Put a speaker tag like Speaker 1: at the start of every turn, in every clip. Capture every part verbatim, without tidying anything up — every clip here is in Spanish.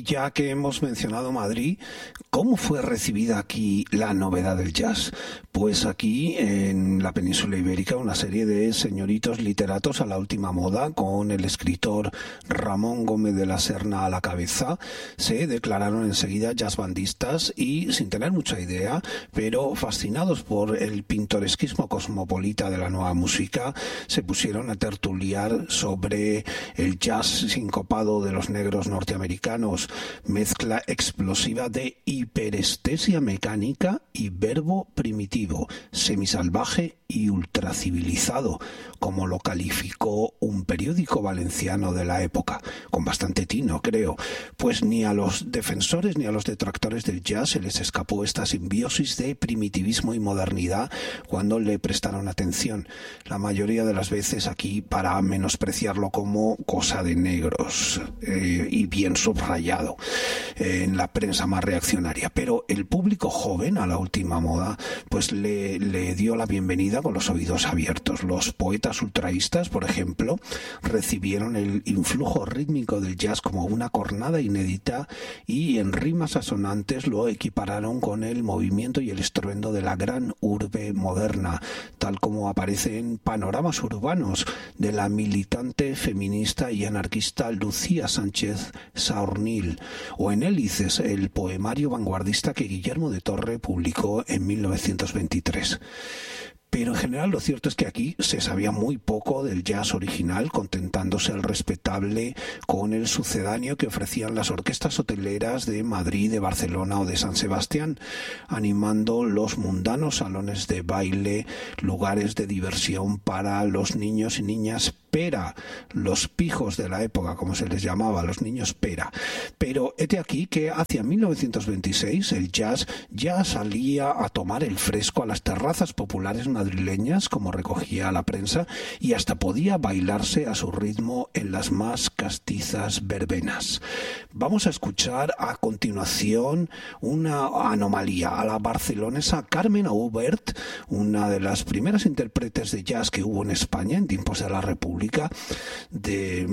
Speaker 1: Y ya que hemos mencionado Madrid, ¿cómo fue recibida aquí la novedad del jazz? Pues aquí en la península ibérica una serie de señoritos literatos a la última moda, con el escritor Ramón Gómez de la Serna a la cabeza, se declararon enseguida jazzbandistas y, sin tener mucha idea, pero fascinados por el pintoresquismo cosmopolita de la nueva música, se pusieron a tertuliar sobre el jazz sincopado de los negros norteamericanos, mezcla explosiva de hiperestesia mecánica y verbo primitivo, semisalvaje y ultracivilizado, como lo calificó un periódico valenciano de la época, con bastante tino, creo, pues ni a los defensores ni a los detractores del jazz se les escapó esta simbiosis de primitivismo y modernidad cuando le prestaron atención, la mayoría de las veces aquí para menospreciarlo como cosa de negros, eh, y bien subrayado eh, en la prensa más reaccionaria. Pero el público joven a la última moda pues le, le dio la bienvenida con los oídos abiertos. Los poetas ultraístas, por ejemplo, recibieron el influjo rítmico del jazz como una cornada inédita y en rimas asonantes lo equipararon con el movimiento y el estruendo de la gran urbe moderna, tal como aparece en Panoramas urbanos de la militante feminista y anarquista Lucía Sánchez Saornil, o en Hélices, el poemario vanguardista que Guillermo de Torre publicó en mil novecientos veintitrés. Pero en general lo cierto es que aquí se sabía muy poco del jazz original, contentándose el respetable con el sucedáneo que ofrecían las orquestas hoteleras de Madrid, de Barcelona o de San Sebastián, animando los mundanos salones de baile, lugares de diversión para los niños y niñas pera, los pijos de la época, como se les llamaba, los niños pera. Pero hete aquí que hacia mil novecientos veintiséis el jazz ya salía a tomar el fresco a las terrazas populares madrileñas, como recogía la prensa, y hasta podía bailarse a su ritmo en las más castizas verbenas. Vamos a escuchar a continuación una anomalía, a la barcelonesa Carmen Aubert, una de las primeras intérpretes de jazz que hubo en España en tiempos de la República, de,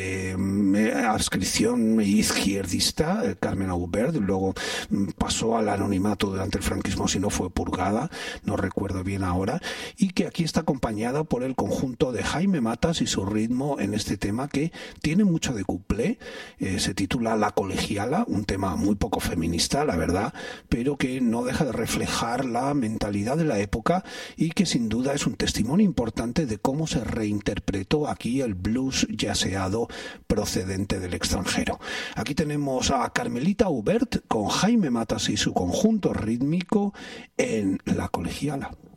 Speaker 1: de adscripción izquierdista, Carmen Aubert, luego pasó al anonimato durante el franquismo si no fue purgada, no recuerdo bien ahora, y que aquí está acompañada por el conjunto de Jaime Matas y su ritmo en este tema que tiene mucho de cuplé, eh, se titula La Colegiala, un tema muy poco feminista, la verdad, pero que no deja de reflejar la mentalidad de la época y que sin duda es un testimonio importante de cómo se reinterpretó aquí el blues jazzeado procedente del extranjero. Aquí tenemos a Carmelita Aubert con Jaime Matas y su conjunto rítmico en La Colegiala.